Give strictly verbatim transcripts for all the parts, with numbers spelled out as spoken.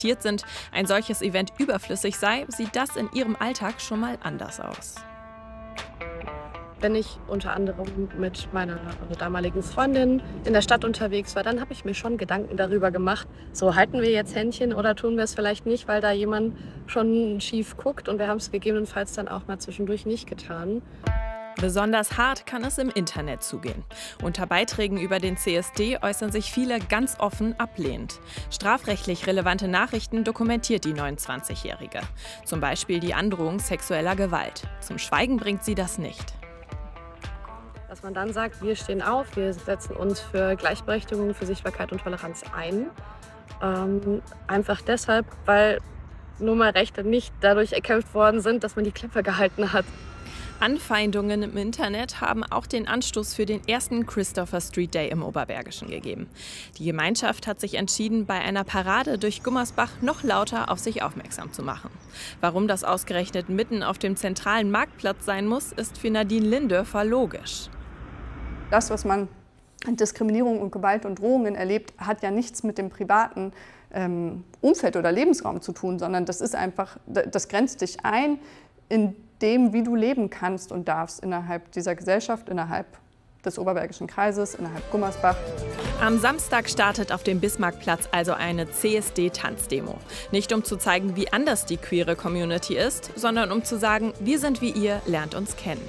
sind, ein solches Event überflüssig sei, sieht das in ihrem Alltag schon mal anders aus. Wenn ich unter anderem mit meiner damaligen Freundin in der Stadt unterwegs war, dann habe ich mir schon Gedanken darüber gemacht, so halten wir jetzt Händchen oder tun wir es vielleicht nicht, weil da jemand schon schief guckt, und wir haben es gegebenenfalls dann auch mal zwischendurch nicht getan. Besonders hart kann es im Internet zugehen. Unter Beiträgen über den C S D äußern sich viele ganz offen ablehnend. Strafrechtlich relevante Nachrichten dokumentiert die neunundzwanzigjährige. Zum Beispiel die Androhung sexueller Gewalt. Zum Schweigen bringt sie das nicht. Dass man dann sagt, wir stehen auf, wir setzen uns für Gleichberechtigung, für Sichtbarkeit und Toleranz ein. Ähm, einfach deshalb, weil nun mal Rechte nicht dadurch erkämpft worden sind, dass man die Klappe gehalten hat. Anfeindungen im Internet haben auch den Anstoß für den ersten Christopher Street Day im Oberbergischen gegeben. Die Gemeinschaft hat sich entschieden, bei einer Parade durch Gummersbach noch lauter auf sich aufmerksam zu machen. Warum das ausgerechnet mitten auf dem zentralen Marktplatz sein muss, ist für Nadine Lindörfer logisch. Das, was man an Diskriminierung und Gewalt und Drohungen erlebt, hat ja nichts mit dem privaten ähm, Umfeld oder Lebensraum zu tun, sondern das ist einfach, das grenzt dich ein in dem, wie du leben kannst und darfst innerhalb dieser Gesellschaft, innerhalb des Oberbergischen Kreises, innerhalb Gummersbach. Am Samstag startet auf dem Bismarckplatz also eine C S D-Tanzdemo. Nicht um zu zeigen, wie anders die queere Community ist, sondern um zu sagen, wir sind wie ihr, lernt uns kennen.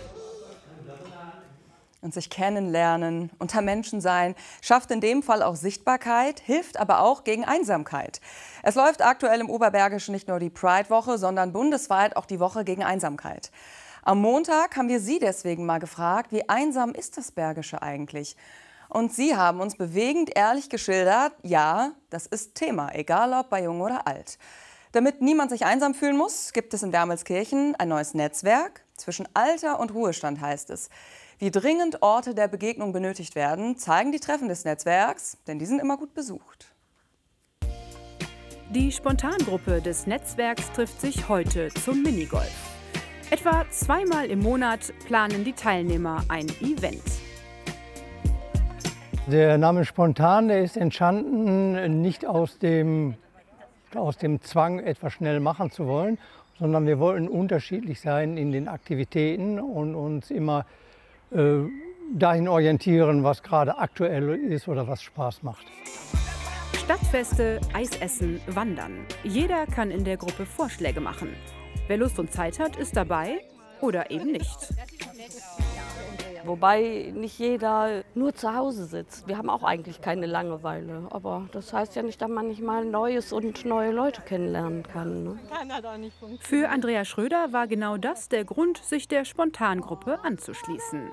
Und sich kennenlernen, unter Menschen sein, schafft in dem Fall auch Sichtbarkeit, hilft aber auch gegen Einsamkeit. Es läuft aktuell im Oberbergischen nicht nur die Pride-Woche, sondern bundesweit auch die Woche gegen Einsamkeit. Am Montag haben wir Sie deswegen mal gefragt, wie einsam ist das Bergische eigentlich? Und Sie haben uns bewegend ehrlich geschildert, ja, das ist Thema, egal ob bei jung oder alt. Damit niemand sich einsam fühlen muss, gibt es in Wermelskirchen ein neues Netzwerk. Zwischen Alter und Ruhestand heißt es. Wie dringend Orte der Begegnung benötigt werden, zeigen die Treffen des Netzwerks, denn die sind immer gut besucht. Die Spontangruppe des Netzwerks trifft sich heute zum Minigolf. Etwa zweimal im Monat planen die Teilnehmer ein Event. Der Name Spontan, der ist entstanden nicht aus dem, aus dem Zwang, etwas schnell machen zu wollen, sondern wir wollten unterschiedlich sein in den Aktivitäten und uns immer äh, dahin orientieren, was gerade aktuell ist oder was Spaß macht. Stadtfeste, Eisessen, Wandern. Jeder kann in der Gruppe Vorschläge machen. Wer Lust und Zeit hat, ist dabei oder eben nicht. Wobei nicht jeder nur zu Hause sitzt. Wir haben auch eigentlich keine Langeweile. Aber das heißt ja nicht, dass man nicht mal Neues und neue Leute kennenlernen kann. Ne? Für Andrea Schröder war genau das der Grund, sich der Spontangruppe anzuschließen.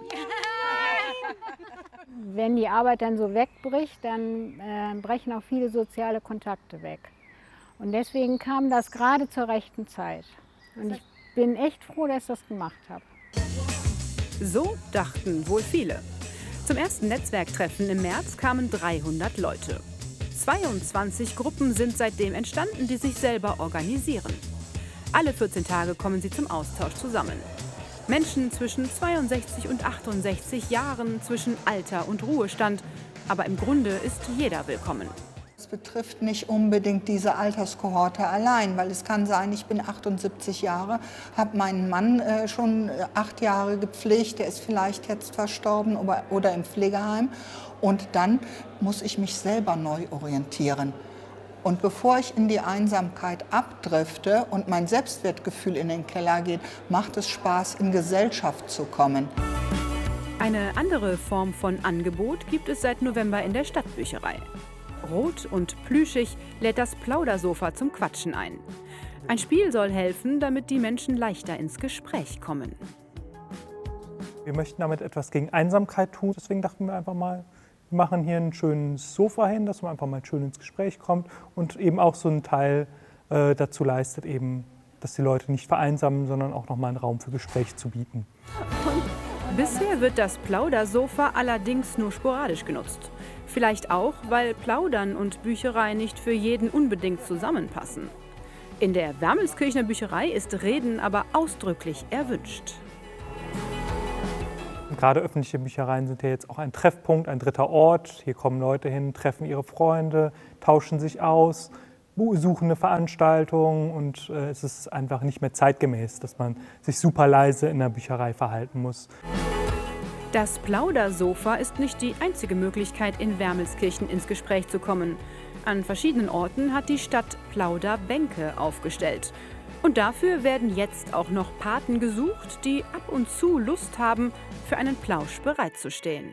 Wenn die Arbeit dann so wegbricht, dann äh, brechen auch viele soziale Kontakte weg. Und deswegen kam das gerade zur rechten Zeit. Und ich bin echt froh, dass ich das gemacht habe. So dachten wohl viele. Zum ersten Netzwerktreffen im März kamen dreihundert Leute. zweiundzwanzig Gruppen sind seitdem entstanden, die sich selber organisieren. Alle vierzehn Tage kommen sie zum Austausch zusammen. Menschen zwischen zweiundsechzig und achtundsechzig Jahren, zwischen Alter und Ruhestand. Aber im Grunde ist jeder willkommen. Es betrifft nicht unbedingt diese Alterskohorte allein, weil es kann sein, ich bin achtundsiebzig Jahre, habe meinen Mann äh, schon acht Jahre gepflegt, der ist vielleicht jetzt verstorben oder, oder im Pflegeheim. Und dann muss ich mich selber neu orientieren. Und bevor ich in die Einsamkeit abdrifte und mein Selbstwertgefühl in den Keller geht, macht es Spaß, in Gesellschaft zu kommen. Eine andere Form von Angebot gibt es seit November in der Stadtbücherei. Rot und plüschig lädt das Plaudersofa zum Quatschen ein. Ein Spiel soll helfen, damit die Menschen leichter ins Gespräch kommen. Wir möchten damit etwas gegen Einsamkeit tun. Deswegen dachten wir einfach mal, wir machen hier ein schönes Sofa hin, dass man einfach mal schön ins Gespräch kommt und eben auch so einen Teil äh, dazu leistet, eben, dass die Leute nicht vereinsamen, sondern auch noch mal einen Raum für Gespräch zu bieten. Bisher wird das Plaudersofa allerdings nur sporadisch genutzt. Vielleicht auch, weil Plaudern und Bücherei nicht für jeden unbedingt zusammenpassen. In der Wermelskirchener Bücherei ist Reden aber ausdrücklich erwünscht. Gerade öffentliche Büchereien sind ja jetzt auch ein Treffpunkt, ein dritter Ort. Hier kommen Leute hin, treffen ihre Freunde, tauschen sich aus, besuchen eine Veranstaltung und äh, es ist einfach nicht mehr zeitgemäß, dass man sich super leise in der Bücherei verhalten muss. Das Plaudersofa ist nicht die einzige Möglichkeit, in Wermelskirchen ins Gespräch zu kommen. An verschiedenen Orten hat die Stadt Plauderbänke aufgestellt. Und dafür werden jetzt auch noch Paten gesucht, die ab und zu Lust haben, für einen Plausch bereitzustehen.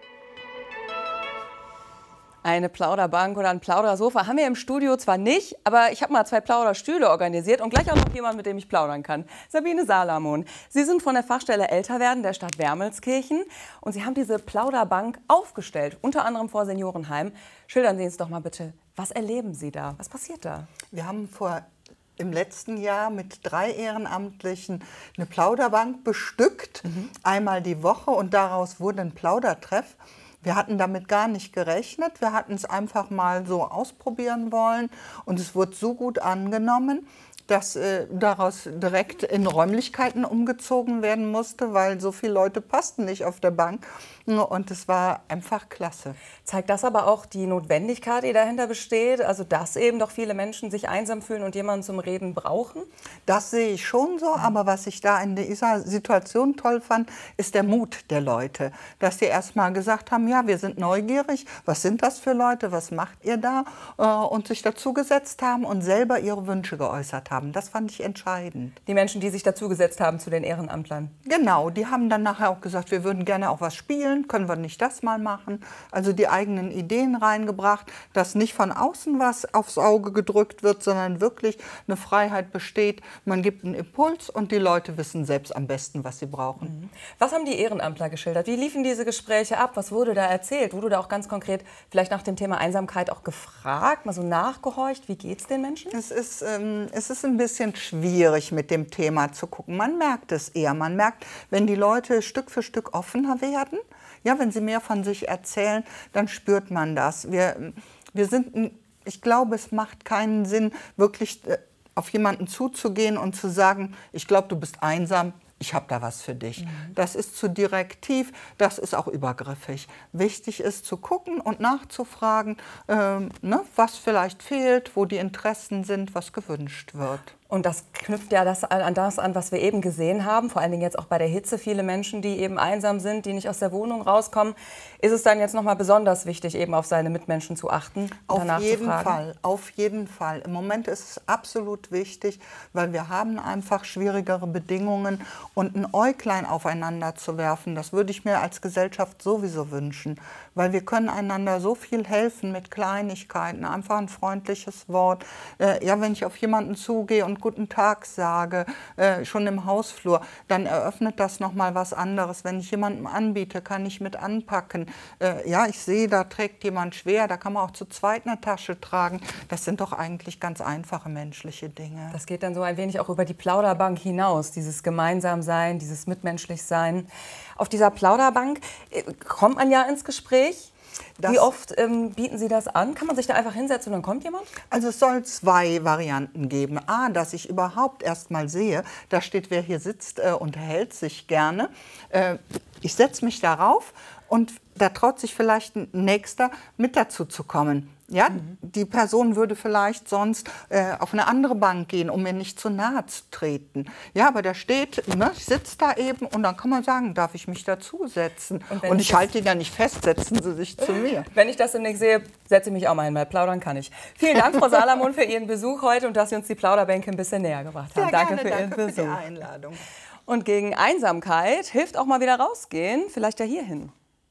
Eine Plauderbank oder ein Plaudersofa haben wir im Studio zwar nicht, aber ich habe mal zwei Plauderstühle organisiert und gleich auch noch jemand, mit dem ich plaudern kann. Sabine Salamon. Sie sind von der Fachstelle Älterwerden der Stadt Wermelskirchen und Sie haben diese Plauderbank aufgestellt, unter anderem vor Seniorenheim. Schildern Sie uns doch mal bitte, was erleben Sie da? Was passiert da? Wir haben vor im letzten Jahr mit drei Ehrenamtlichen eine Plauderbank bestückt, mhm. einmal die Woche, und daraus wurde ein Plaudertreff. Wir hatten damit gar nicht gerechnet, wir hatten es einfach mal so ausprobieren wollen und es wurde so gut angenommen, dass äh, daraus direkt in Räumlichkeiten umgezogen werden musste, weil so viele Leute passten nicht auf der Bank. Und es war einfach klasse. Zeigt das aber auch die Notwendigkeit, die dahinter besteht? Also dass eben doch viele Menschen sich einsam fühlen und jemanden zum Reden brauchen? Das sehe ich schon so, aber was ich da in dieser Situation toll fand, ist der Mut der Leute. Dass die erst mal gesagt haben, ja, wir sind neugierig, was sind das für Leute, was macht ihr da? Und sich dazugesetzt haben und selber ihre Wünsche geäußert haben. Das fand ich entscheidend. Die Menschen, die sich dazugesetzt haben zu den Ehrenamtlern? Genau, die haben dann nachher auch gesagt, wir würden gerne auch was spielen. Können wir nicht das mal machen? Also die eigenen Ideen reingebracht, dass nicht von außen was aufs Auge gedrückt wird, sondern wirklich eine Freiheit besteht. Man gibt einen Impuls und die Leute wissen selbst am besten, was sie brauchen. Was haben die Ehrenamtler geschildert? Wie liefen diese Gespräche ab? Was wurde da erzählt? Wurde da auch ganz konkret vielleicht nach dem Thema Einsamkeit auch gefragt, mal so nachgehorcht? Wie geht es den Menschen? Es ist, ähm, es ist ein bisschen schwierig, mit dem Thema zu gucken. Man merkt es eher. Man merkt, wenn die Leute Stück für Stück offener werden, ja, wenn sie mehr von sich erzählen, dann spürt man das. Wir, wir sind, ich glaube, es macht keinen Sinn, wirklich auf jemanden zuzugehen und zu sagen, ich glaube, du bist einsam, ich habe da was für dich. Mhm. Das ist zu direktiv, das ist auch übergriffig. Wichtig ist zu gucken und nachzufragen, ähm, ne, was vielleicht fehlt, wo die Interessen sind, was gewünscht wird. Und das knüpft ja das an das an, was wir eben gesehen haben, vor allen Dingen jetzt auch bei der Hitze. Viele Menschen, die eben einsam sind, die nicht aus der Wohnung rauskommen. Ist es dann jetzt noch mal besonders wichtig, eben auf seine Mitmenschen zu achten? Auf jeden Fall, auf jeden Fall. Im Moment ist es absolut wichtig, weil wir haben einfach schwierigere Bedingungen. Und ein Äuglein aufeinander zu werfen, das würde ich mir als Gesellschaft sowieso wünschen. Weil wir können einander so viel helfen mit Kleinigkeiten, einfach ein freundliches Wort. Äh, ja, wenn ich auf jemanden zugehe und guten Tag sage, äh, schon im Hausflur, dann eröffnet das noch mal was anderes. Wenn ich jemandem anbiete, kann ich mit anpacken. Äh, ja, ich sehe, da trägt jemand schwer, da kann man auch zu zweit eine Tasche tragen. Das sind doch eigentlich ganz einfache menschliche Dinge. Das geht dann so ein wenig auch über die Plauderbank hinaus, dieses Gemeinsamsein, dieses Mitmenschlichsein. Auf dieser Plauderbank äh, kommt man ja ins Gespräch. Das Wie oft ähm, bieten Sie das an? Kann man sich da einfach hinsetzen und dann kommt jemand? Also es soll zwei Varianten geben. A, dass ich überhaupt erst mal sehe, da steht, wer hier sitzt, äh, unterhält sich gerne. Äh, ich setze mich darauf und da traut sich vielleicht ein Nächster mit dazu zu kommen. Ja, mhm. Die Person würde vielleicht sonst äh, auf eine andere Bank gehen, um mir nicht zu nahe zu treten. Ja, aber der steht, ne, sitzt da eben und dann kann man sagen, darf ich mich dazusetzen? Und, und ich, ich halte ihn ja nicht fest, setzen Sie sich zu mir. Wenn ich das demnächst sehe, setze ich mich auch mal hin, weil plaudern kann ich. Vielen Dank, Frau Salamon, für Ihren Besuch heute und dass Sie uns die Plauderbänke ein bisschen näher gebracht haben. Sehr danke gerne, für danke Ihren Besuch. Für die Einladung. Und gegen Einsamkeit hilft auch mal wieder rausgehen, vielleicht ja hierhin.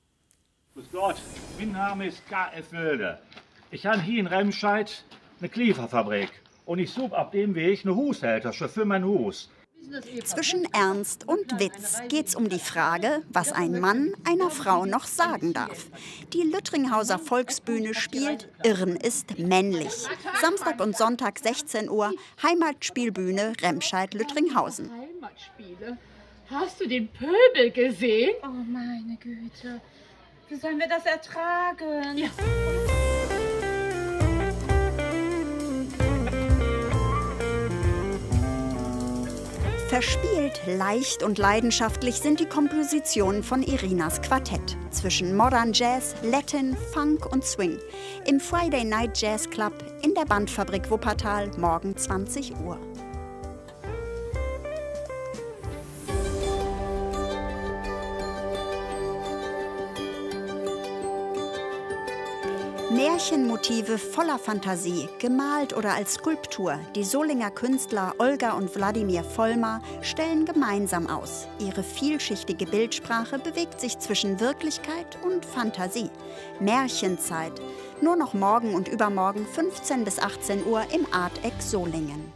Grüß Gott, mein Name ist K F Wölde. Ich habe hier in Remscheid eine Klieferfabrik und ich suche ab dem Weg eine Haushältersche für mein Haus. Zwischen Ernst und Witz geht's um die Frage, was ein Mann einer Frau noch sagen darf. Die Lüttringhauser Volksbühne spielt Irren ist männlich. Samstag und Sonntag sechzehn Uhr, Heimatspielbühne Remscheid-Lüttringhausen. Heimatspiele? Hast du den Pöbel gesehen? Oh meine Güte, wie sollen wir das ertragen? Ja. Verspielt, leicht und leidenschaftlich sind die Kompositionen von Irinas Quartett. Zwischen Modern Jazz, Latin, Funk und Swing. Im Friday Night Jazz Club in der Bandfabrik Wuppertal, morgen zwanzig Uhr. Märchenmotive voller Fantasie, gemalt oder als Skulptur. Die Solinger Künstler Olga und Wladimir Vollmar stellen gemeinsam aus. Ihre vielschichtige Bildsprache bewegt sich zwischen Wirklichkeit und Fantasie. Märchenzeit. Nur noch morgen und übermorgen fünfzehn bis achtzehn Uhr im Arteck Solingen.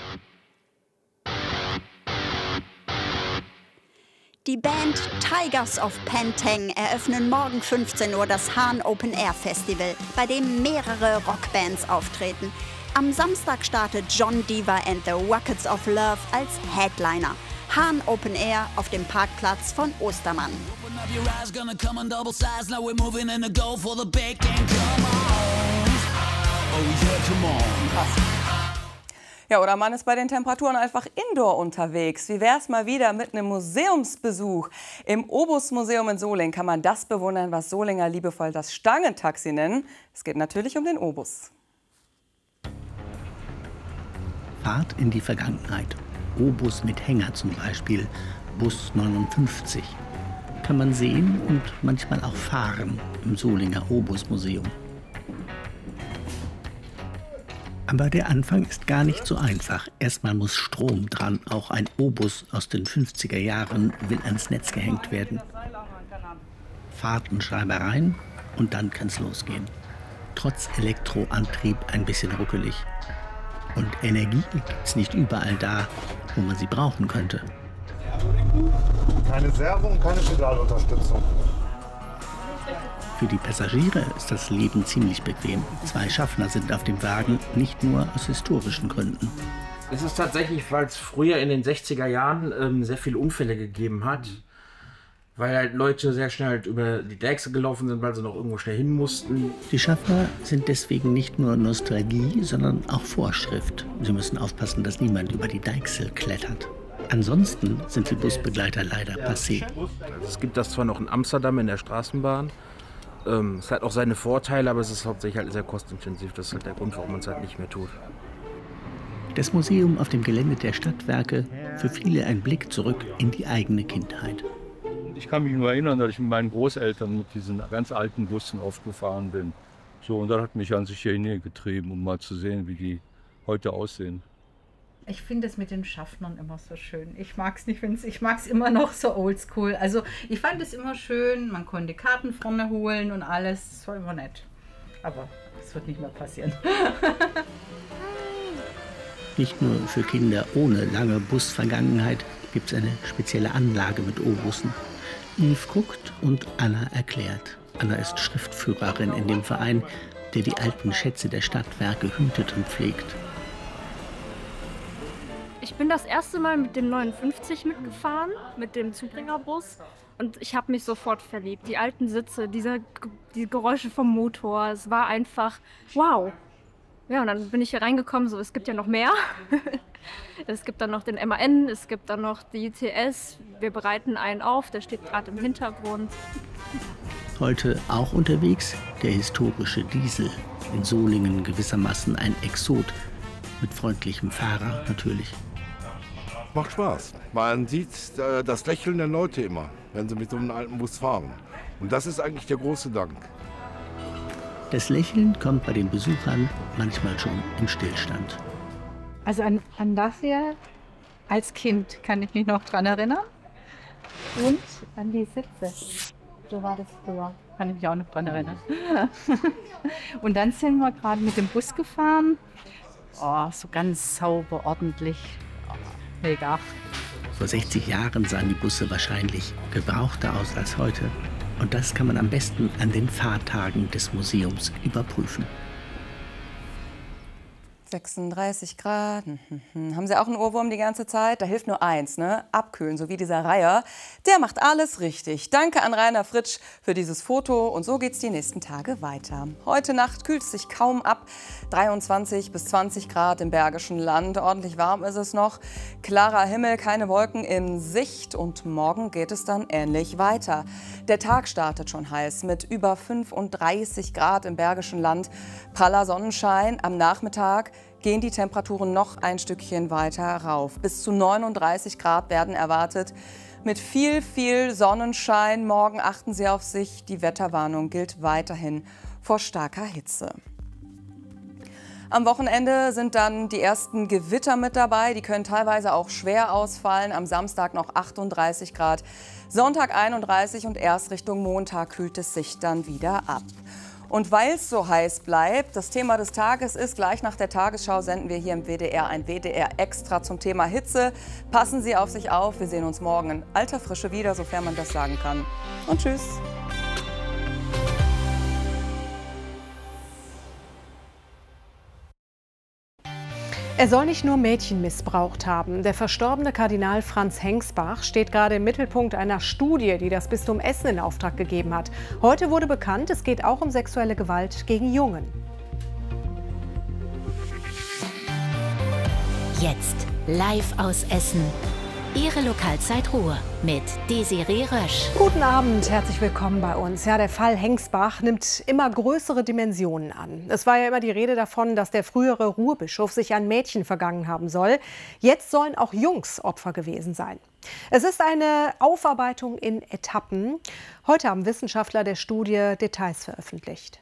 Die Band Tigers of Pantang eröffnen morgen fünfzehn Uhr das Hahn Open Air Festival, bei dem mehrere Rockbands auftreten. Am Samstag startet John Diva and the Rockets of Love als Headliner. Hahn Open Air auf dem Parkplatz von Ostermann. Ja, oder man ist bei den Temperaturen einfach indoor unterwegs. Wie wär's mal wieder mit einem Museumsbesuch? Im Obus-Museum in Solingen kann man das bewundern, was Solinger liebevoll das Stangentaxi nennen. Es geht natürlich um den Obus. Fahrt in die Vergangenheit. Obus mit Hänger zum Beispiel, Bus neunundfünfzig. Kann man sehen und manchmal auch fahren im Solinger Obus-Museum. Aber der Anfang ist gar nicht so einfach. Erstmal muss Strom dran. Auch ein Obus aus den fünfziger Jahren will ans Netz gehängt werden. Fahrtenschreibereien und dann kann's losgehen. Trotz Elektroantrieb ein bisschen ruckelig. Und Energie gibt's nicht überall da, wo man sie brauchen könnte. Keine Servo und keine Pedalunterstützung. Für die Passagiere ist das Leben ziemlich bequem. Zwei Schaffner sind auf dem Wagen, nicht nur aus historischen Gründen. Es ist tatsächlich, weil es früher in den sechziger Jahren ähm, sehr viele Unfälle gegeben hat. Weil halt Leute sehr schnell halt über die Deichsel gelaufen sind, weil sie noch irgendwo schnell hin mussten. Die Schaffner sind deswegen nicht nur Nostalgie, sondern auch Vorschrift. Sie müssen aufpassen, dass niemand über die Deichsel klettert. Ansonsten sind die Busbegleiter leider passé. Also es gibt das zwar noch in Amsterdam in der Straßenbahn. Ähm, es hat auch seine Vorteile, aber es ist hauptsächlich halt sehr kostintensiv. Das ist halt der Grund, warum man es halt nicht mehr tut. Das Museum auf dem Gelände der Stadtwerke, für viele ein Blick zurück in die eigene Kindheit. Ich kann mich nur erinnern, dass ich mit meinen Großeltern mit diesen ganz alten Bussen oft gefahren bin. So, und das hat mich an sich hier hingetrieben, um mal zu sehen, wie die heute aussehen. Ich finde es mit den Schaffnern immer so schön. Ich mag es nicht, wenn's, ich mag es immer noch so oldschool. Also ich fand es immer schön, man konnte Karten vorne holen und alles. Das war immer nett. Aber es wird nicht mehr passieren. Nicht nur für Kinder ohne lange Busvergangenheit gibt es eine spezielle Anlage mit O-Bussen. Yves guckt und Anna erklärt. Anna ist Schriftführerin in dem Verein, der die alten Schätze der Stadtwerke hütet und pflegt. Ich bin das erste Mal mit dem neunundfünfzig mitgefahren, mit dem Zubringerbus. Und ich habe mich sofort verliebt. Die alten Sitze, dieser, die Geräusche vom Motor, es war einfach wow. Ja, und dann bin ich hier reingekommen, so, es gibt ja noch mehr. Es gibt dann noch den M A N, es gibt dann noch die I T S. Wir bereiten einen auf, der steht gerade im Hintergrund. Heute auch unterwegs der historische Diesel. In Solingen gewissermaßen ein Exot. Mit freundlichem Fahrer natürlich. Macht Spaß. Man sieht äh, das Lächeln der Leute immer, wenn sie mit so einem alten Bus fahren. Und das ist eigentlich der große Dank. Das Lächeln kommt bei den Besuchern manchmal schon im Stillstand. Also an, an das hier als Kind kann ich mich noch dran erinnern. Und an die Sitze. So war das früher. Kann ich mich auch noch dran erinnern. Und dann sind wir gerade mit dem Bus gefahren. Oh, so ganz sauber, ordentlich. Oh, mega. Vor sechzig Jahren sahen die Busse wahrscheinlich gebrauchter aus als heute. Und das kann man am besten an den Fahrtagen des Museums überprüfen. sechsunddreißig Grad. Hm. Haben Sie auch einen Ohrwurm die ganze Zeit? Da hilft nur eins, ne? Abkühlen, so wie dieser Reiher. Der macht alles richtig. Danke an Rainer Fritsch für dieses Foto. Und so geht's die nächsten Tage weiter. Heute Nacht kühlt es sich kaum ab. dreiundzwanzig bis zwanzig Grad im Bergischen Land. Ordentlich warm ist es noch. Klarer Himmel, keine Wolken in Sicht. Und morgen geht es dann ähnlich weiter. Der Tag startet schon heiß mit über fünfunddreißig Grad im Bergischen Land. Praller Sonnenschein. Am Nachmittag gehen die Temperaturen noch ein Stückchen weiter rauf. Bis zu neununddreißig Grad werden erwartet. Mit viel, viel Sonnenschein. Morgen achten Sie auf sich. Die Wetterwarnung gilt weiterhin vor starker Hitze. Am Wochenende sind dann die ersten Gewitter mit dabei. Die können teilweise auch schwer ausfallen. Am Samstag noch achtunddreißig Grad, Sonntag einunddreißig und erst Richtung Montag kühlt es sich dann wieder ab. Und weil es so heiß bleibt, das Thema des Tages ist, gleich nach der Tagesschau senden wir hier im W D R ein W D R Extra zum Thema Hitze. Passen Sie auf sich auf. Wir sehen uns morgen in alter Frische wieder, sofern man das sagen kann. Und tschüss. Er soll nicht nur Mädchen missbraucht haben. Der verstorbene Kardinal Franz Hengsbach steht gerade im Mittelpunkt einer Studie, die das Bistum Essen in Auftrag gegeben hat. Heute wurde bekannt, es geht auch um sexuelle Gewalt gegen Jungen. Jetzt live aus Essen. Ihre Lokalzeit Ruhr mit Desiree Rösch. Guten Abend, herzlich willkommen bei uns. Ja, der Fall Hengsbach nimmt immer größere Dimensionen an. Es war ja immer die Rede davon, dass der frühere Ruhrbischof sich an Mädchen vergangen haben soll. Jetzt sollen auch Jungs Opfer gewesen sein. Es ist eine Aufarbeitung in Etappen. Heute haben Wissenschaftler der Studie Details veröffentlicht.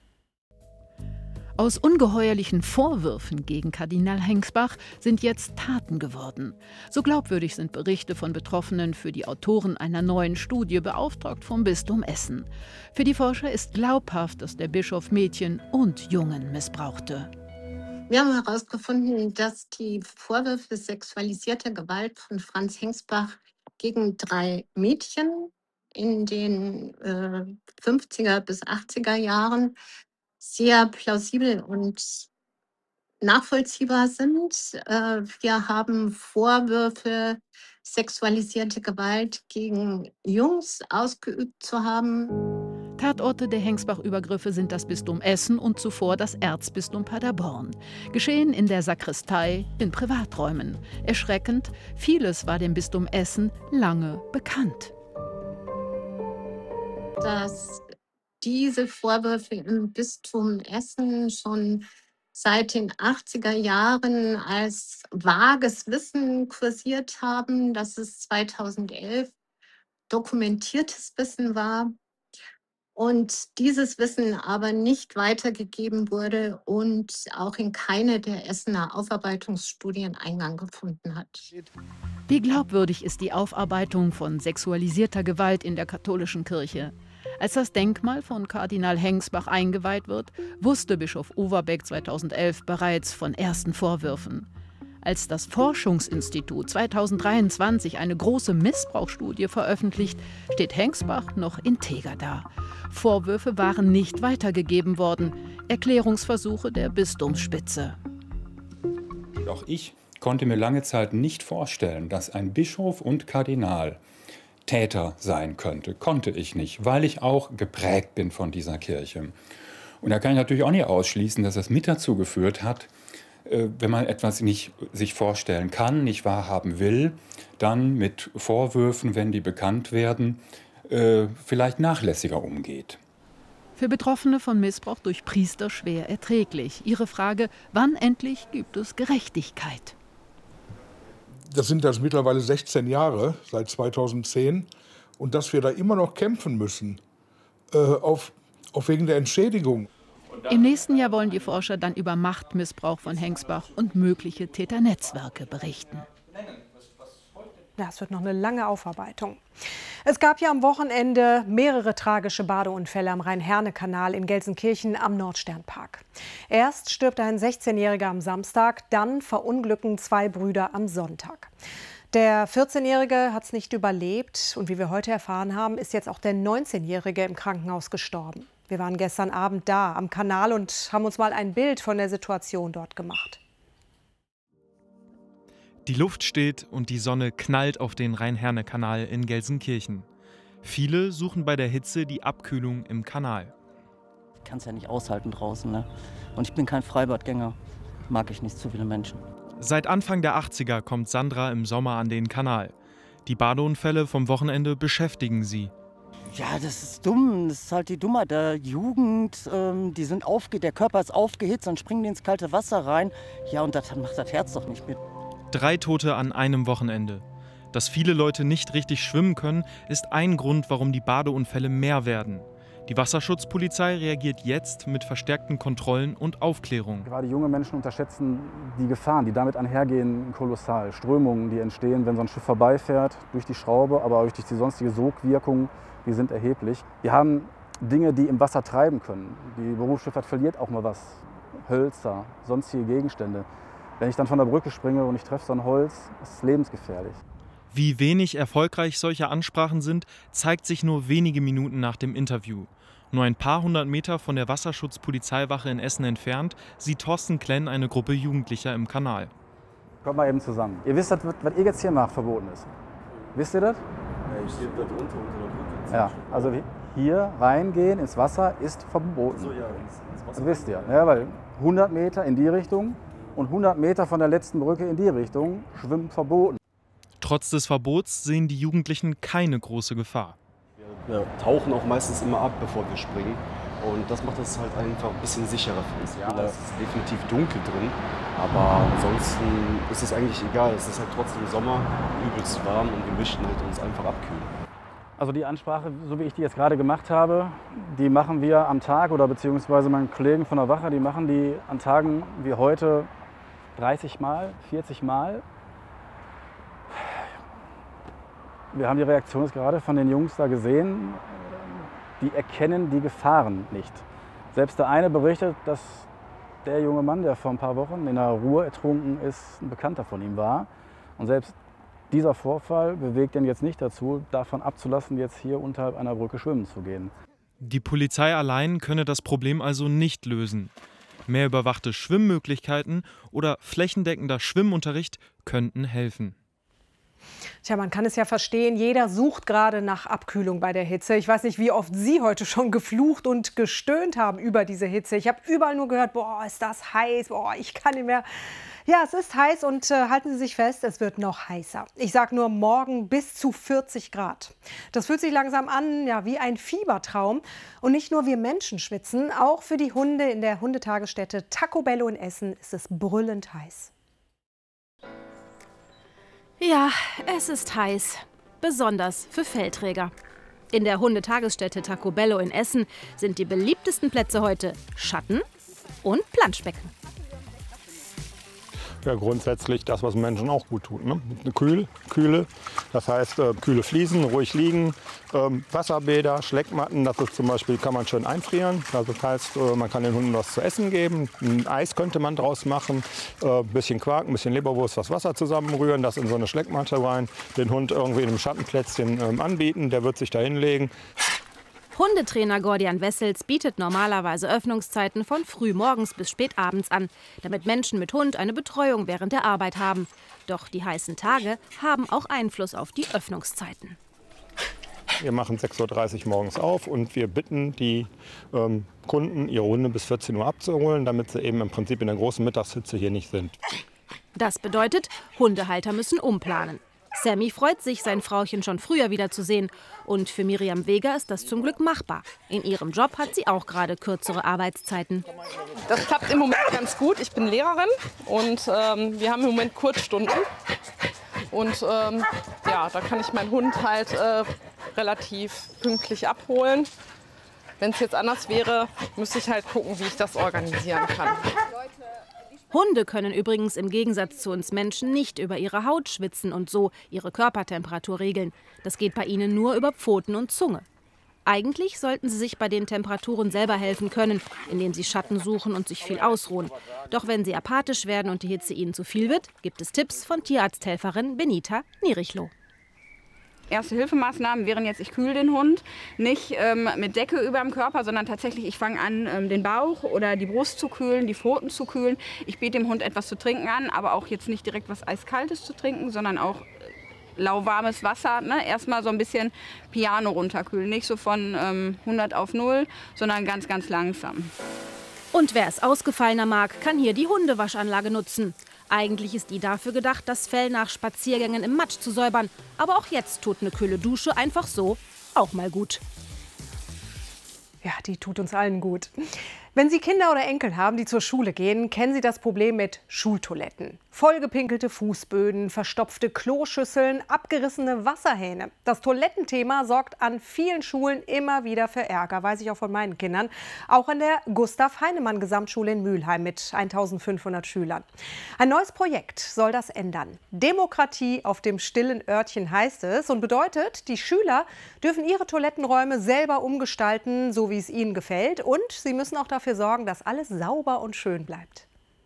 Aus ungeheuerlichen Vorwürfen gegen Kardinal Hengsbach sind jetzt Taten geworden. So glaubwürdig sind Berichte von Betroffenen für die Autoren einer neuen Studie, beauftragt vom Bistum Essen. Für die Forscher ist glaubhaft, dass der Bischof Mädchen und Jungen missbrauchte. Wir haben herausgefunden, dass die Vorwürfe sexualisierter Gewalt von Franz Hengsbach gegen drei Mädchen in den äh, fünfziger bis achtziger Jahren sehr plausibel und nachvollziehbar sind. Wir haben Vorwürfe, sexualisierte Gewalt gegen Jungs ausgeübt zu haben. Tatorte der Hengsbach-Übergriffe sind das Bistum Essen und zuvor das Erzbistum Paderborn. Geschehen in der Sakristei, in Privaträumen. Erschreckend, vieles war dem Bistum Essen lange bekannt. Das diese Vorwürfe im Bistum Essen schon seit den achtziger Jahren als vages Wissen kursiert haben, dass es zweitausendelf dokumentiertes Wissen war und dieses Wissen aber nicht weitergegeben wurde und auch in keine der Essener Aufarbeitungsstudien Eingang gefunden hat. Wie glaubwürdig ist die Aufarbeitung von sexualisierter Gewalt in der katholischen Kirche? Als das Denkmal von Kardinal Hengsbach eingeweiht wird, wusste Bischof Overbeck zweitausendelf bereits von ersten Vorwürfen. Als das Forschungsinstitut zweitausenddreiundzwanzig eine große Missbrauchsstudie veröffentlicht, steht Hengsbach noch integer da. Vorwürfe waren nicht weitergegeben worden. Erklärungsversuche der Bistumsspitze. Auch ich konnte mir lange Zeit nicht vorstellen, dass ein Bischof und Kardinal Täter sein könnte. Konnte ich nicht, weil ich auch geprägt bin von dieser Kirche. Und da kann ich natürlich auch nicht ausschließen, dass das mit dazu geführt hat, wenn man etwas nicht sich vorstellen kann, nicht wahrhaben will, dann mit Vorwürfen, wenn die bekannt werden, vielleicht nachlässiger umgeht. Für Betroffene von Missbrauch durch Priester schwer erträglich. Ihre Frage, wann endlich gibt es Gerechtigkeit? Das sind das mittlerweile sechzehn Jahre, seit zweitausendzehn. Und dass wir da immer noch kämpfen müssen, äh, auf, auf wegen der Entschädigung. Im nächsten Jahr wollen die Forscher dann über Machtmissbrauch von Hengsbach und mögliche Täternetzwerke berichten. Ja, es wird noch eine lange Aufarbeitung. Es gab ja am Wochenende mehrere tragische Badeunfälle am Rhein-Herne-Kanal in Gelsenkirchen am Nordsternpark. Erst stirbt ein sechzehnjähriger am Samstag, dann verunglücken zwei Brüder am Sonntag. Der vierzehnjährige hat es nicht überlebt und wie wir heute erfahren haben, ist jetzt auch der neunzehnjährige im Krankenhaus gestorben. Wir waren gestern Abend da am Kanal und haben uns mal ein Bild von der Situation dort gemacht. Die Luft steht und die Sonne knallt auf den Rhein-Herne-Kanal in Gelsenkirchen. Viele suchen bei der Hitze die Abkühlung im Kanal. Ich kann es ja nicht aushalten draußen, ne? Und ich bin kein Freibadgänger. Mag ich nicht, zu viele Menschen. Seit Anfang der achtziger kommt Sandra im Sommer an den Kanal. Die Badeunfälle vom Wochenende beschäftigen sie. Ja, das ist dumm. Das ist halt die Dummheit der Jugend. Ähm, die sind aufge der Körper ist aufgehitzt, dann springen die ins kalte Wasser rein. Ja, und das macht das Herz doch nicht mit. Drei Tote an einem Wochenende. Dass viele Leute nicht richtig schwimmen können, ist ein Grund, warum die Badeunfälle mehr werden. Die Wasserschutzpolizei reagiert jetzt mit verstärkten Kontrollen und Aufklärung. Gerade junge Menschen unterschätzen die Gefahren, die damit einhergehen, kolossal. Strömungen, die entstehen, wenn so ein Schiff vorbeifährt, durch die Schraube, aber auch durch die sonstige Sogwirkung, die sind erheblich. Wir haben Dinge, die im Wasser treiben können. Die Berufsschifffahrt verliert auch mal was. Hölzer, sonstige Gegenstände. Wenn ich dann von der Brücke springe und ich treffe so ein Holz, ist es lebensgefährlich. Wie wenig erfolgreich solche Ansprachen sind, zeigt sich nur wenige Minuten nach dem Interview. Nur ein paar hundert Meter von der Wasserschutzpolizeiwache in Essen entfernt sieht Thorsten Klenn eine Gruppe Jugendlicher im Kanal. Kommt mal eben zusammen. Ihr wisst, was ihr jetzt hier macht, verboten ist. Wisst ihr das? Ja, ich stehe da drunter unter der Brücke. Ja, also hier reingehen ins Wasser ist verboten. So, ja, ins, ins Wasser. Das wisst ihr, ja, weil hundert Meter in die Richtung und hundert Meter von der letzten Brücke in die Richtung schwimmen verboten. Trotz des Verbots sehen die Jugendlichen keine große Gefahr. Wir tauchen auch meistens immer ab, bevor wir springen. Und das macht es halt einfach ein bisschen sicherer für uns. Ja, es ist definitiv dunkel drin, aber ansonsten ist es eigentlich egal. Es ist halt trotzdem Sommer, übelst warm und wir möchten halt uns einfach abkühlen. Also die Ansprache, so wie ich die jetzt gerade gemacht habe, die machen wir am Tag oder beziehungsweise meine Kollegen von der Wache, die machen die an Tagen wie heute dreißig Mal, vierzig Mal. Wir haben die Reaktion jetzt gerade von den Jungs da gesehen, die erkennen die Gefahren nicht. Selbst der eine berichtet, dass der junge Mann, der vor ein paar Wochen in der Ruhr ertrunken ist, ein Bekannter von ihm war. Und selbst dieser Vorfall bewegt ihn jetzt nicht dazu, davon abzulassen, jetzt hier unterhalb einer Brücke schwimmen zu gehen. Die Polizei allein könne das Problem also nicht lösen. Mehr überwachte Schwimmmöglichkeiten oder flächendeckender Schwimmunterricht könnten helfen. Tja, man kann es ja verstehen, jeder sucht gerade nach Abkühlung bei der Hitze. Ich weiß nicht, wie oft Sie heute schon geflucht und gestöhnt haben über diese Hitze. Ich habe überall nur gehört, boah, ist das heiß, boah, ich kann nicht mehr. Ja, es ist heiß und äh, halten Sie sich fest, es wird noch heißer. Ich sage nur morgen bis zu vierzig Grad. Das fühlt sich langsam an, ja, wie ein Fiebertraum. Und nicht nur wir Menschen schwitzen, auch für die Hunde in der Hundetagesstätte Taco Bello in Essen ist es brüllend heiß. Ja, es ist heiß. Besonders für Fellträger. In der Hundetagesstätte Taco Bello in Essen sind die beliebtesten Plätze heute Schatten und Planschbecken. Ja, grundsätzlich das, was Menschen auch gut tut. Ne? Kühl, Kühle, das heißt äh, kühle Fliesen, ruhig liegen, ähm, Wasserbäder, Schleckmatten, das ist zum Beispiel, kann man schön einfrieren. Also das heißt, äh, man kann den Hunden was zu essen geben, ein Eis könnte man draus machen, ein äh, bisschen Quark, ein bisschen Leberwurst, das Wasser zusammenrühren, das in so eine Schleckmatte rein, den Hund irgendwie in einem Schattenplätzchen ähm, anbieten, der wird sich da hinlegen. Hundetrainer Gordian Wessels bietet normalerweise Öffnungszeiten von frühmorgens bis spätabends an, damit Menschen mit Hund eine Betreuung während der Arbeit haben. Doch die heißen Tage haben auch Einfluss auf die Öffnungszeiten. Wir machen sechs Uhr dreißig morgens auf und wir bitten die ähm, Kunden, ihre Hunde bis vierzehn Uhr abzuholen, damit sie eben im Prinzip in der großen Mittagshitze hier nicht sind. Das bedeutet, Hundehalter müssen umplanen. Sammy freut sich, sein Frauchen schon früher wiederzusehen. Und für Miriam Weger ist das zum Glück machbar. In ihrem Job hat sie auch gerade kürzere Arbeitszeiten. Das klappt im Moment ganz gut. Ich bin Lehrerin und ähm, wir haben im Moment Kurzstunden. Und ähm, ja, da kann ich meinen Hund halt äh, relativ pünktlich abholen. Wenn es jetzt anders wäre, müsste ich halt gucken, wie ich das organisieren kann. Hunde können übrigens im Gegensatz zu uns Menschen nicht über ihre Haut schwitzen und so ihre Körpertemperatur regeln. Das geht bei ihnen nur über Pfoten und Zunge. Eigentlich sollten sie sich bei den Temperaturen selber helfen können, indem sie Schatten suchen und sich viel ausruhen. Doch wenn sie apathisch werden und die Hitze ihnen zu viel wird, gibt es Tipps von Tierarzthelferin Benita Nierichloh. Erste-Hilfemaßnahmen wären jetzt, ich kühle den Hund, nicht ähm, mit Decke über dem Körper, sondern tatsächlich, ich fange an, ähm, den Bauch oder die Brust zu kühlen, die Pfoten zu kühlen. Ich biete dem Hund etwas zu trinken an, aber auch jetzt nicht direkt was Eiskaltes zu trinken, sondern auch lauwarmes Wasser. Ne? Erstmal so ein bisschen Piano runterkühlen, nicht so von ähm, hundert auf null, sondern ganz, ganz langsam. Und wer es ausgefallener mag, kann hier die Hundewaschanlage nutzen. Eigentlich ist die dafür gedacht, das Fell nach Spaziergängen im Matsch zu säubern. Aber auch jetzt tut eine kühle Dusche einfach so auch mal gut. Ja, die tut uns allen gut. Wenn Sie Kinder oder Enkel haben, die zur Schule gehen, kennen Sie das Problem mit Schultoiletten. Vollgepinkelte Fußböden, verstopfte Kloschüsseln, abgerissene Wasserhähne. Das Toilettenthema sorgt an vielen Schulen immer wieder für Ärger, weiß ich auch von meinen Kindern. Auch an der Gustav-Heinemann-Gesamtschule in Mülheim mit eintausendfünfhundert Schülern. Ein neues Projekt soll das ändern. Demokratie auf dem stillen Örtchen heißt es und bedeutet, die Schüler dürfen ihre Toilettenräume selber umgestalten, so wie es ihnen gefällt. Und sie müssen auch dafür sorgen, dass alles sauber und schön bleibt.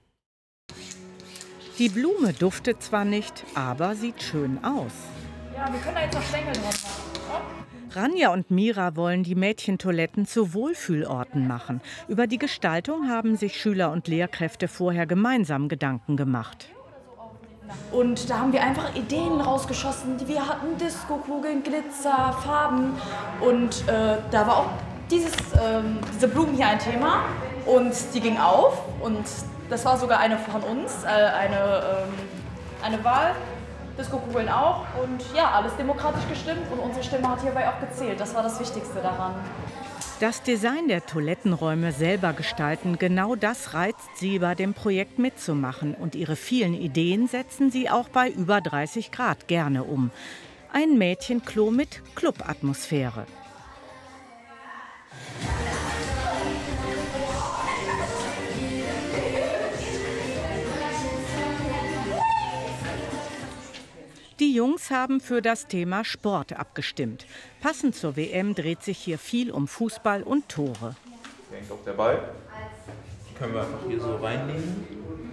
Die Blume duftet zwar nicht, aber sieht schön aus. Ja, wir können da jetzt noch Stängel drauf machen. Ranja und Mira wollen die Mädchentoiletten zu Wohlfühlorten machen. Über die Gestaltung haben sich Schüler und Lehrkräfte vorher gemeinsam Gedanken gemacht. Und da haben wir einfach Ideen rausgeschossen. Wir hatten Disco-Kugeln, Glitzer, Farben. Und äh, da war auch dieses, ähm, diese Blumen hier ein Thema. Und die ging auf. Und das war sogar eine von uns, äh, eine, ähm, eine Wahl. Disco-Kugeln auch. Und ja, alles demokratisch gestimmt. Und unsere Stimme hat hierbei auch gezählt. Das war das Wichtigste daran. Das Design der Toilettenräume selber gestalten, genau das reizt sie, bei dem Projekt mitzumachen. Und ihre vielen Ideen setzen sie auch bei über dreißig Grad gerne um. Ein Mädchenklo mit Clubatmosphäre. Die Jungs haben für das Thema Sport abgestimmt. Passend zur W M dreht sich hier viel um Fußball und Tore. Hier hängt auch der Ball. Die können wir einfach hier so reinlegen.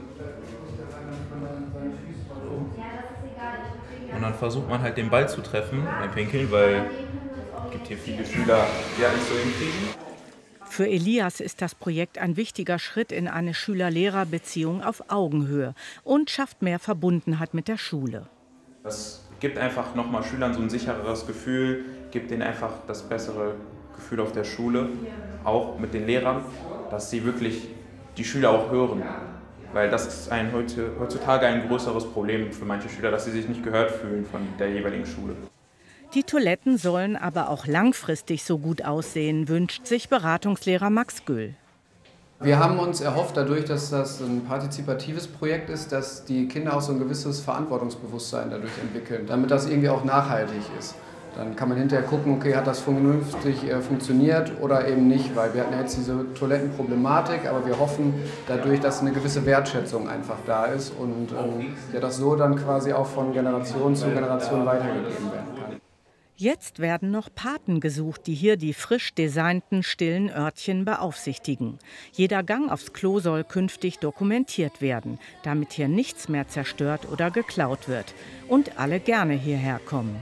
So. Und dann versucht man halt den Ball zu treffen beim Pinkeln, weil es gibt hier viele Schüler, die halt nicht so hinkriegen. Für Elias ist das Projekt ein wichtiger Schritt in eine Schüler-Lehrer-Beziehung auf Augenhöhe und schafft mehr Verbundenheit mit der Schule. Das gibt einfach nochmal Schülern so ein sichereres Gefühl, gibt ihnen einfach das bessere Gefühl auf der Schule, auch mit den Lehrern, dass sie wirklich die Schüler auch hören. Weil das ist ein, heutzutage ein größeres Problem für manche Schüler, dass sie sich nicht gehört fühlen von der jeweiligen Schule. Die Toiletten sollen aber auch langfristig so gut aussehen, wünscht sich Beratungslehrer Max Göhl. Wir haben uns erhofft, dadurch, dass das ein partizipatives Projekt ist, dass die Kinder auch so ein gewisses Verantwortungsbewusstsein dadurch entwickeln, damit das irgendwie auch nachhaltig ist. Dann kann man hinterher gucken, okay, hat das vernünftig äh, funktioniert oder eben nicht, weil wir hatten jetzt diese Toilettenproblematik, aber wir hoffen dadurch, dass eine gewisse Wertschätzung einfach da ist und ähm, ja, das so dann quasi auch von Generation zu Generation weitergegeben werden kann. Jetzt werden noch Paten gesucht, die hier die frisch designten stillen Örtchen beaufsichtigen. Jeder Gang aufs Klo soll künftig dokumentiert werden, damit hier nichts mehr zerstört oder geklaut wird. Und alle gerne hierher kommen.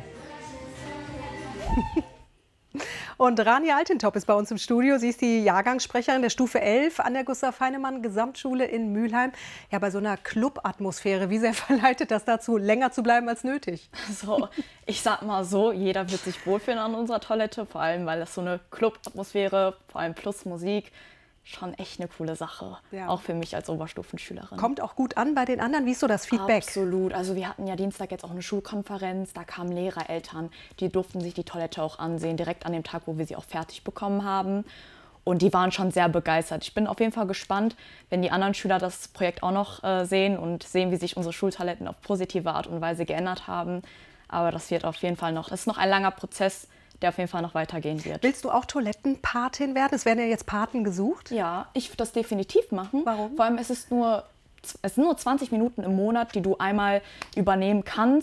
Und Rania Altintop ist bei uns im Studio. Sie ist die Jahrgangssprecherin der Stufe elf an der Gustav-Heinemann-Gesamtschule in Mülheim. Ja, bei so einer Club-Atmosphäre, wie sehr verleitet das dazu, länger zu bleiben als nötig? So, ich sag mal so, jeder wird sich wohlfühlen an unserer Toilette, vor allem, weil das so eine Club-Atmosphäre, vor allem plus Musik, schon echt eine coole Sache, ja. Auch für mich als Oberstufenschülerin. Kommt auch gut an bei den anderen. Wie ist so das Feedback? Absolut. Also wir hatten ja Dienstag jetzt auch eine Schulkonferenz, da kamen Lehrer, Eltern, die durften sich die Toilette auch ansehen, direkt an dem Tag, wo wir sie auch fertig bekommen haben. Und die waren schon sehr begeistert. Ich bin auf jeden Fall gespannt, wenn die anderen Schüler das Projekt auch noch äh, sehen und sehen, wie sich unsere Schultoiletten auf positive Art und Weise geändert haben. Aber das wird auf jeden Fall noch, das ist noch ein langer Prozess, der auf jeden Fall noch weitergehen wird. Willst du auch Toilettenpatin werden? Es werden ja jetzt Paten gesucht. Ja, ich würde das definitiv machen. Warum? Vor allem, es ist nur, es sind nur zwanzig Minuten im Monat, die du einmal übernehmen kannst.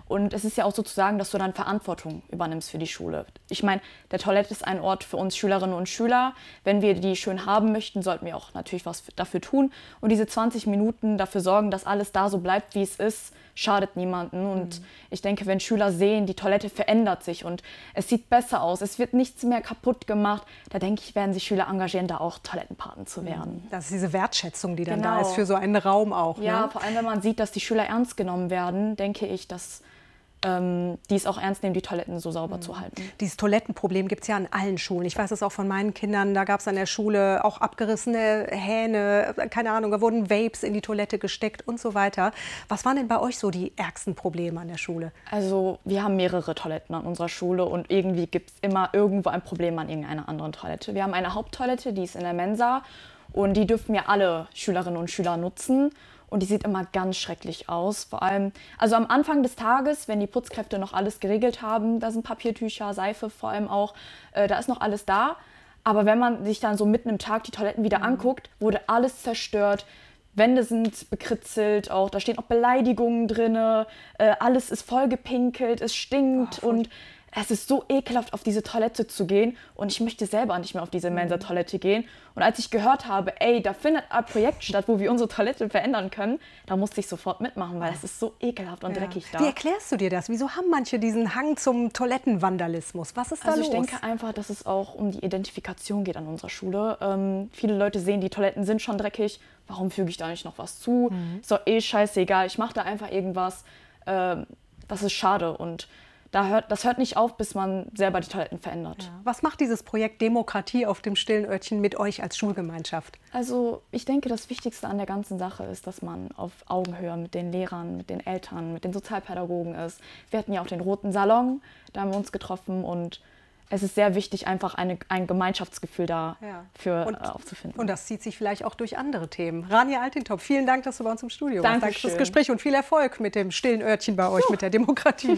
Und es ist ja auch sozusagen, dass du dann Verantwortung übernimmst für die Schule. Ich meine, der Toilette ist ein Ort für uns Schülerinnen und Schüler. Wenn wir die schön haben möchten, sollten wir auch natürlich was dafür tun. Und diese zwanzig Minuten dafür sorgen, dass alles da so bleibt, wie es ist, schadet niemandem. Und mhm. ich denke, wenn Schüler sehen, die Toilette verändert sich und es sieht besser aus, es wird nichts mehr kaputt gemacht, da denke ich, werden sich Schüler engagieren, da auch Toilettenpaten zu werden. Das ist diese Wertschätzung, die dann genau. da ist für so einen Raum auch. Ja, ne? vor allem, wenn man sieht, dass die Schüler ernst genommen werden, denke ich, dass ähm, die es auch ernst nehmen, die Toiletten so sauber mhm. zu halten. Dieses Toilettenproblem gibt es ja an allen Schulen. Ich weiß es auch von meinen Kindern, da gab es an der Schule auch abgerissene Hähne, keine Ahnung, da wurden Vapes in die Toilette gesteckt und so weiter. Was waren denn bei euch so die ärgsten Probleme an der Schule? Also wir haben mehrere Toiletten an unserer Schule und irgendwie gibt es immer irgendwo ein Problem an irgendeiner anderen Toilette. Wir haben eine Haupttoilette, die ist in der Mensa und die dürfen ja alle Schülerinnen und Schüler nutzen. Und die sieht immer ganz schrecklich aus. Vor allem, also am Anfang des Tages, wenn die Putzkräfte noch alles geregelt haben, da sind Papiertücher, Seife vor allem auch, äh, da ist noch alles da. Aber wenn man sich dann so mitten im Tag die Toiletten wieder mhm. anguckt, wurde alles zerstört. Wände sind bekritzelt, auch da stehen auch Beleidigungen drin, äh, alles ist voll gepinkelt, es stinkt. Oh, und es ist so ekelhaft, auf diese Toilette zu gehen und ich möchte selber nicht mehr auf diese Mensa-Toilette gehen. Und als ich gehört habe, ey, da findet ein Projekt statt, wo wir unsere Toilette verändern können, da musste ich sofort mitmachen, weil es ist so ekelhaft und ja. dreckig da. Wie erklärst du dir das? Wieso haben manche diesen Hang zum Toilettenvandalismus? Was ist da also los? Ich denke einfach, dass es auch um die Identifikation geht an unserer Schule. Ähm, viele Leute sehen, die Toiletten sind schon dreckig, warum füge ich da nicht noch was zu? Mhm. Ist doch eh scheißegal, ich mache da einfach irgendwas. Ähm, das ist schade und Da hört, das hört nicht auf, bis man selber die Toiletten verändert. Ja. Was macht dieses Projekt Demokratie auf dem stillen Örtchen mit euch als Schulgemeinschaft? Also ich denke, das Wichtigste an der ganzen Sache ist, dass man auf Augenhöhe mit den Lehrern, mit den Eltern, mit den Sozialpädagogen ist. Wir hatten ja auch den Roten Salon, da haben wir uns getroffen und es ist sehr wichtig, einfach eine, ein Gemeinschaftsgefühl da ja. für, und, äh, aufzufinden. Und das zieht sich vielleicht auch durch andere Themen. Rania Altintop, vielen Dank, dass du bei uns im Studio warst. Danke fürs Gespräch und viel Erfolg mit dem stillen Örtchen bei euch, mit der Demokratie.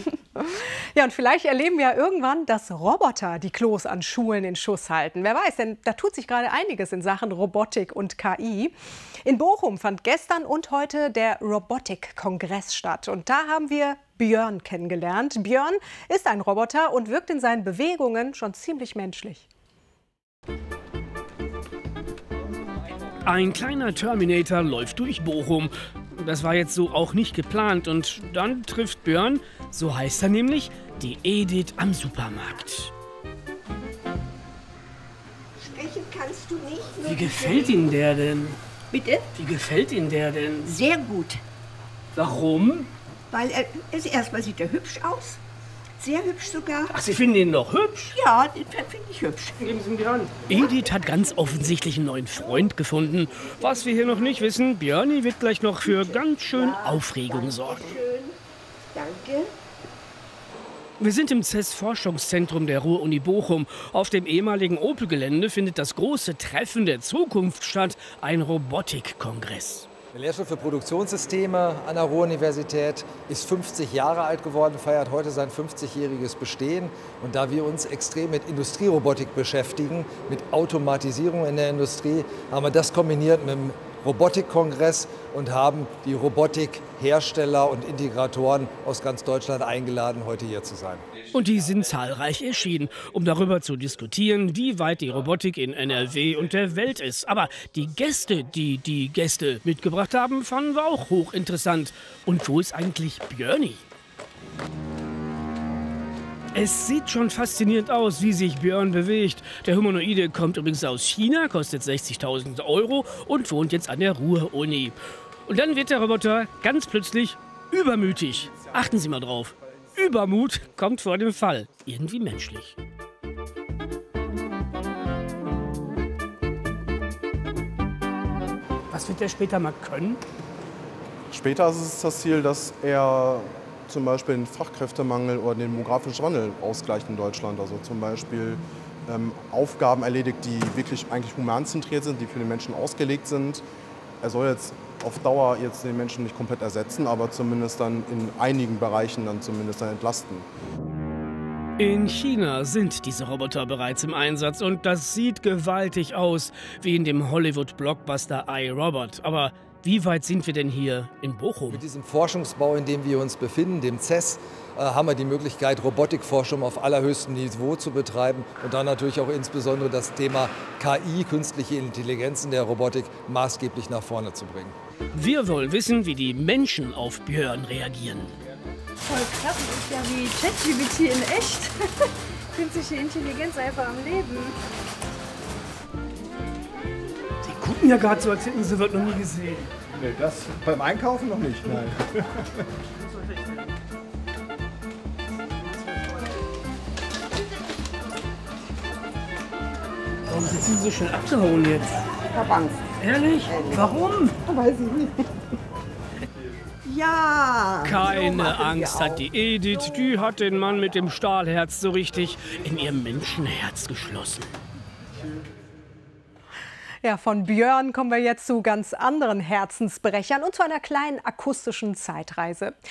Ja, und vielleicht erleben wir ja irgendwann, dass Roboter die Klos an Schulen in Schuss halten. Wer weiß, denn da tut sich gerade einiges in Sachen Robotik und K I. In Bochum fand gestern und heute der Robotik-Kongress statt. Und da haben wir Björn kennengelernt. Björn ist ein Roboter und wirkt in seinen Bewegungen schon ziemlich menschlich. Ein kleiner Terminator läuft durch Bochum. Das war jetzt so auch nicht geplant. Und dann trifft Björn, so heißt er nämlich, die Edith am Supermarkt. Sprechen kannst du nicht. Wie gefällt Ihnen der denn? Bitte? Wie gefällt Ihnen der denn? Sehr gut. Warum? Weil er ist erstmal sieht er hübsch aus. Sehr hübsch sogar. Ach, Sie finden ihn noch hübsch? Ja, den finde ich hübsch. Geben Sie ihm die Hand. Edith hat ganz offensichtlich einen neuen Freund gefunden. Was wir hier noch nicht wissen, Björni wird gleich noch für ganz schön ja, Aufregung sorgen. Danke. Wir sind im C E S-Forschungszentrum der Ruhr-Uni Bochum. Auf dem ehemaligen Opel-Gelände findet das große Treffen der Zukunft statt, ein Robotikkongress. Der Lehrstuhl für Produktionssysteme an der Ruhr-Universität ist fünfzig Jahre alt geworden, feiert heute sein fünfzigjähriges Bestehen. Und da wir uns extrem mit Industrierobotik beschäftigen, mit Automatisierung in der Industrie, haben wir das kombiniert mit dem Robotikkongress und haben die Robotikhersteller und Integratoren aus ganz Deutschland eingeladen, heute hier zu sein. Und die sind zahlreich erschienen, um darüber zu diskutieren, wie weit die Robotik in N R W und der Welt ist. Aber die Gäste, die die Gäste mitgebracht haben, fanden wir auch hochinteressant. Und wo ist eigentlich Björni? Es sieht schon faszinierend aus, wie sich Björn bewegt. Der Humanoide kommt übrigens aus China, kostet sechzigtausend Euro und wohnt jetzt an der Ruhr-Uni. Und dann wird der Roboter ganz plötzlich übermütig. Achten Sie mal drauf. Übermut kommt vor dem Fall. Irgendwie menschlich. Was wird der später mal können? Später ist es das Ziel, dass er zum Beispiel den Fachkräftemangel oder den demografischen Wandel ausgleicht in Deutschland. Also zum Beispiel ähm, Aufgaben erledigt, die wirklich eigentlich humanzentriert sind, die für den Menschen ausgelegt sind. Er soll jetzt auf Dauer jetzt den Menschen nicht komplett ersetzen, aber zumindest dann in einigen Bereichen dann zumindest dann entlasten. In China sind diese Roboter bereits im Einsatz und das sieht gewaltig aus, wie in dem Hollywood-Blockbuster iRobot. Aber Wie weit sind wir denn hier in Bochum? Mit diesem Forschungsbau, in dem wir uns befinden, dem C E S, äh, haben wir die Möglichkeit, Robotikforschung auf allerhöchstem Niveau zu betreiben und dann natürlich auch insbesondere das Thema K I, künstliche Intelligenz in der Robotik, maßgeblich nach vorne zu bringen. Wir wollen wissen, wie die Menschen auf Björn reagieren. Voll krass, das ist ja wie ChatGPT in echt. Künstliche Intelligenz einfach am Leben. Die gucken ja gerade so, als hätten sie das noch nie gesehen. Nee, das beim Einkaufen noch nicht, nein. Warum sind Sie so schnell abgehauen jetzt? Ich hab Angst. Ehrlich? Warum? Weiß ich nicht. Ja! Keine Angst hat die Edith. Die hat den Mann mit dem Stahlherz so richtig in ihr Menschenherz geschlossen. Ja, von Björn kommen wir jetzt zu ganz anderen Herzensbrechern und zu einer kleinen akustischen Zeitreise.